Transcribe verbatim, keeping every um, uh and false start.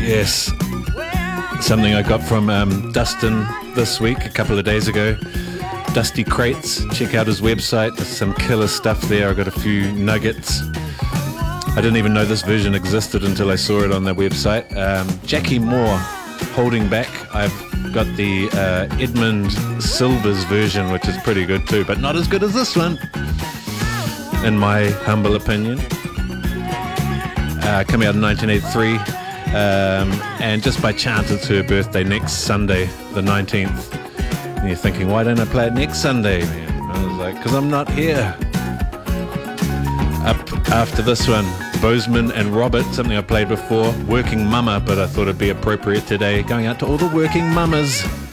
Yes. Something I got from um, Dustin this week, a couple of days ago. Dusty Crates. Check out his website. There's some killer stuff there. I got a few nuggets. I didn't even know this version existed until I saw it on their website. Um, Jackie Moore, Holding Back. I've got the uh, Edmund Silvers version, which is pretty good too, but not as good as this one, in my humble opinion. Uh, coming out in nineteen eighty-three, um, and just by chance it's her birthday next Sunday, the nineteenth. And you're thinking, why don't I play it next Sunday, man? I was like, because I'm not here. Up after this one, Bozeman and Robert, something I played before, Working Mama, but I thought it'd be appropriate today, going out to all the working mamas.